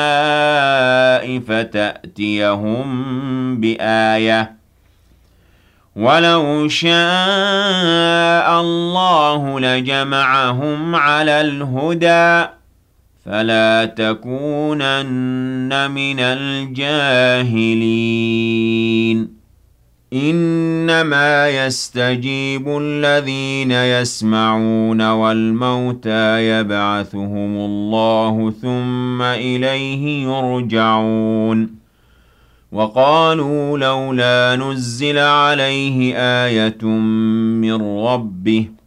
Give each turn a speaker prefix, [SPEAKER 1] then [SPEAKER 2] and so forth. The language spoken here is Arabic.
[SPEAKER 1] فتأتيهم بآية ولو شاء الله لجمعهم على الهدى فلا تكونن من الجاهلين إنما يستجيب الذين يسمعون والموتى يبعثهم الله ثم إليه يرجعون وقالوا لولا نزل عليه آية من ربه